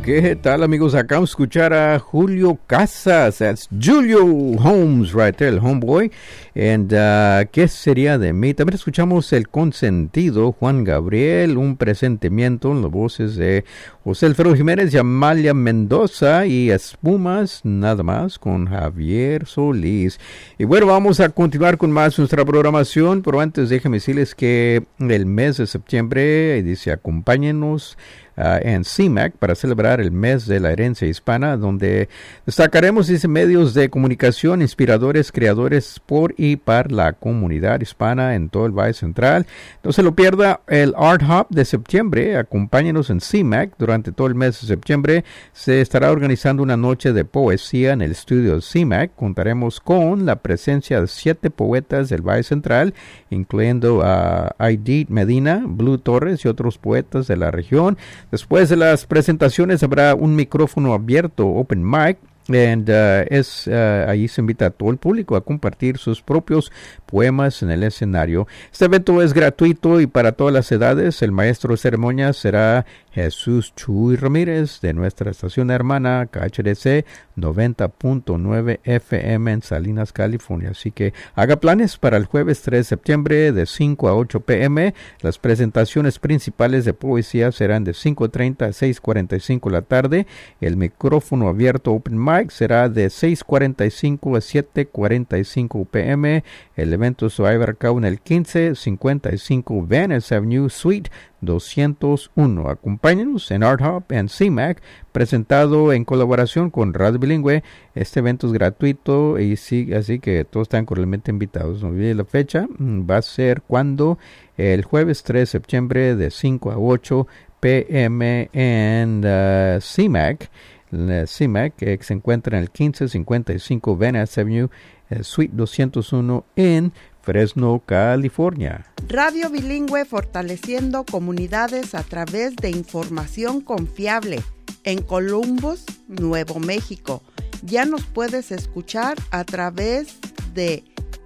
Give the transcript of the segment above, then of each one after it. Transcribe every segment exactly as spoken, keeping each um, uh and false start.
¿Qué tal, amigos? Acabamos de escuchar a Julio Casas. That's Julio Holmes right there, el homeboy. And, uh, ¿qué sería de mí? También escuchamos El Consentido, Juan Gabriel, Un Presentimiento, en las voces de José Alfredo Jiménez y Amalia Mendoza, y Espumas, nada más, con Javier Solís. Y bueno, vamos a continuar con más nuestra programación, pero antes déjenme decirles que el mes de septiembre, dice, acompáñenos Uh, en C M A C para celebrar el mes de la herencia hispana, donde destacaremos, dice, medios de comunicación inspiradores, creadores por y para la comunidad hispana en todo el Valle Central. No se lo pierda el Art Hop de septiembre. Acompáñenos en C M A C durante todo el mes de septiembre. Se estará organizando una noche de poesía en el estudio de C M A C. Contaremos con la presencia de siete poetas del Valle Central, incluyendo a uh, Aidit Medina, Blue Torres y otros poetas de la región. Después de las presentaciones habrá un micrófono abierto, open mic, and uh, es uh, ahí se invita a todo el público a compartir sus propios poemas en el escenario. Este evento es gratuito y para todas las edades. El maestro de ceremonias será Jesús Chuy Ramírez de nuestra estación hermana K H D C noventa punto nueve F M en Salinas, California. Así que haga planes para el jueves tres de septiembre de cinco a ocho p m Las presentaciones principales de poesía serán de cinco treinta a seis cuarenta y cinco de la tarde. El micrófono abierto open mic será de seis cuarenta y cinco a siete cuarenta y cinco p m El evento se va a llevar a cabo en el quince cincuenta y cinco Venice Avenue, Suite doscientos uno. Acompáñenos en Art Hop and C M A C, presentado en colaboración con Radio Bilingüe. Este evento es gratuito y sí, así que todos están cordialmente invitados. No olviden la fecha. Va a ser cuando el jueves tres de septiembre de cinco a ocho p m en uh, C M A C. La C M A C, que se encuentra en el quince cincuenta y cinco Venice Avenue, eh, Suite doscientos uno en Fresno, California. Radio Bilingüe, fortaleciendo comunidades a través de información confiable. En Columbus, Nuevo México. Ya nos puedes escuchar a través de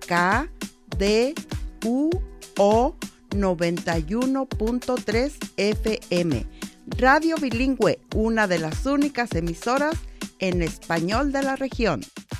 K D U O noventa y uno punto tres F M. Radio Bilingüe, una de las únicas emisoras en español de la región.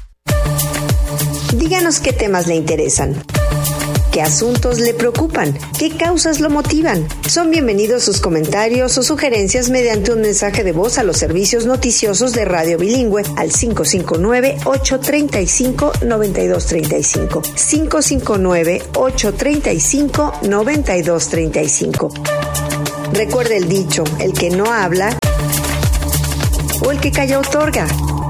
Díganos qué temas le interesan, qué asuntos le preocupan, qué causas lo motivan. Son bienvenidos sus comentarios o sugerencias mediante un mensaje de voz a los servicios noticiosos de Radio Bilingüe al cinco cinco nueve, ocho tres cinco, nueve dos tres cinco. cinco cinco nueve, ocho tres cinco, nueve dos tres cinco. Recuerde el dicho, el que no habla o el que calla otorga.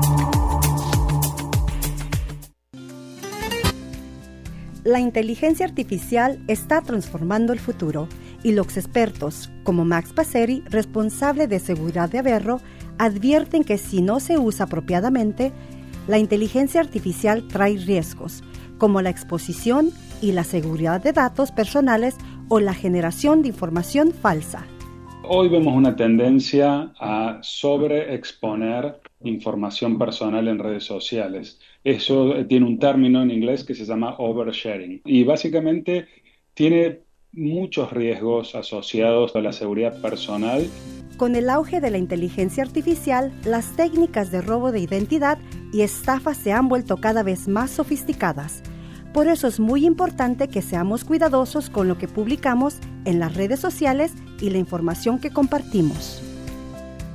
La inteligencia artificial está transformando el futuro y los expertos, como Max Passeri, responsable de seguridad de Averro, advierten que si no se usa apropiadamente, la inteligencia artificial trae riesgos, como la exposición y la seguridad de datos personales o la generación de información falsa. Hoy vemos una tendencia a sobreexponer información personal en redes sociales. Eso tiene un término en inglés que se llama oversharing y básicamente tiene muchos riesgos asociados a la seguridad personal. Con el auge de la inteligencia artificial, las técnicas de robo de identidad y estafa se han vuelto cada vez más sofisticadas. Por eso es muy importante que seamos cuidadosos con lo que publicamos en las redes sociales y la información que compartimos.